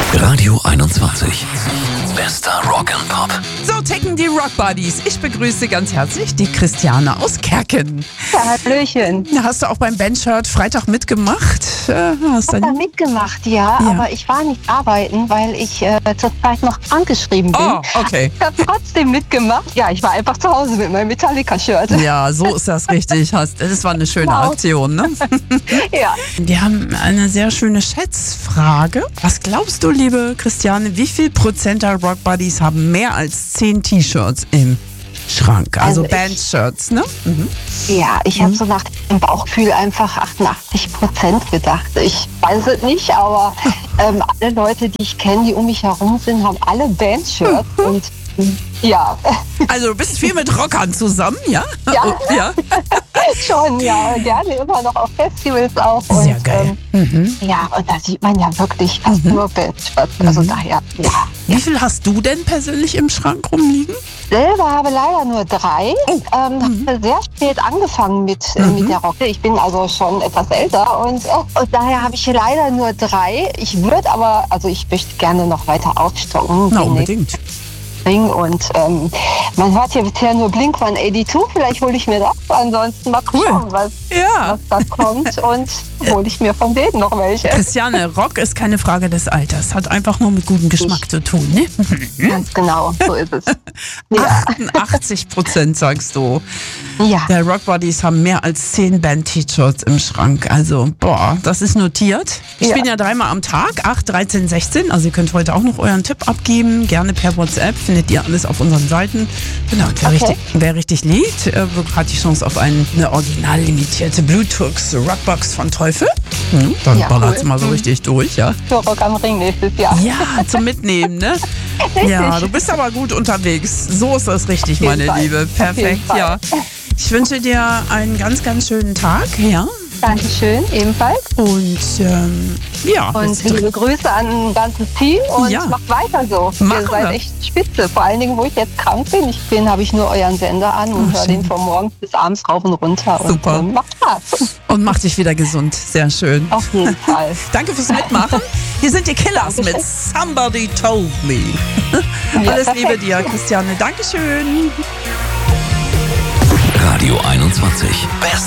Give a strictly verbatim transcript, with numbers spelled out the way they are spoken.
Radio einundzwanzig. Bester Rock and Pop. So ticken die Rock Buddies. Ich begrüße ganz herzlich die Christiane aus Kerken. Ja, Hallöchen. Hast du auch beim Bandshirt Freitag mitgemacht? Äh, hast Ich habe da mitgemacht, ja, Ja. aber ich war nicht arbeiten, weil ich äh, zurzeit noch krankgeschrieben bin. Oh, okay. Ich habe trotzdem mitgemacht. Ja, ich war einfach zu Hause mit meinem Metallica-Shirt. Ja, so ist das richtig. Hast- Das war eine schöne Wow. Aktion, ne? Ja. Wir haben eine sehr schöne Schätzfrage. Was glaubst du, liebe Christiane, wie viel Prozent der Rock Buddies haben mehr als zehn T-Shirts im Schrank? Also, Also ich- Bandshirts, ne? Mhm. Ja, ich habe so nach dem Bauchgefühl einfach achtundachtzig Prozent gedacht. Ich weiß es nicht, aber ähm, alle Leute, die ich kenne, die um mich herum sind, haben alle Bandshirts. Und ähm, ja, Also du bist viel mit Rockern zusammen, ja? Ja. Oh, ja. schon, ja, gerne immer noch auf Festivals auch. Sehr und, geil. Ähm, ja, und da sieht man ja wirklich fast nur Bandshirts. Also daher, ja. Wie viel hast du denn persönlich im Schrank rumliegen? Selber habe leider nur drei. Ähm, habe sehr spät angefangen mit, äh, mit der Rocke. Ich bin also schon etwas älter und, äh, und daher habe ich hier leider nur drei. Ich würde aber, also ich möchte gerne noch weiter aufstocken. Na, demnächst unbedingt. bringen. Und ähm, man hört hier bisher nur Blink hundertzweiundachtzig. Vielleicht hole ich mir das. Ansonsten mal Cool. schauen, was, Ja. was da kommt. Und hole ich mir von denen noch welche. Christiane, Rock ist keine Frage des Alters. Hat einfach nur mit gutem Geschmack zu tun, ne? Ganz genau, so ist es. Ja. achtundachtzig Prozent sagst du. Ja. Der Rock Buddies haben mehr als zehn Band-T-Shirts im Schrank. Also, boah, das ist notiert. Wir Ja. spielen ja dreimal am Tag, acht, dreizehn, sechzehn. Also ihr könnt heute auch noch euren Tipp abgeben. Gerne per WhatsApp. Findet ihr alles auf unseren Seiten. Genau, und wer, Okay. richtig, wer richtig liegt, äh, hat die Chance auf ein, eine original limitierte Bluetooth Rockbox von Teufel. Hm, dann Ja, ballert's cool. mal so richtig durch, ja. Für Rock am Ring nächstes Jahr. Ja, zum Mitnehmen, ne? Ja, du bist aber gut unterwegs. So ist das richtig, jeden meine Fall. Liebe. Auf Perfekt, jeden Fall. ja. Ich wünsche dir einen ganz, ganz schönen Tag, ja. Dankeschön, ebenfalls. Und ähm, ja, Und jetzt liebe Grüße an ein ganzes Team und Ja. macht weiter so. Machen Ihr seid wir. echt spitze. Vor allen Dingen, wo ich jetzt krank bin. Ich bin, habe ich nur euren Sender an und Ach, höre schön. den von morgens bis abends rauf und runter. Super. Und ähm, macht Spaß. und mach dich wieder gesund. Sehr schön. Auf jeden Fall. Danke fürs Mitmachen. Hier sind die Killers mit Dankeschön. Somebody Told Me. Ja, Alles Liebe perfekt. dir, Christiane. Dankeschön. Radio einundzwanzig. Bester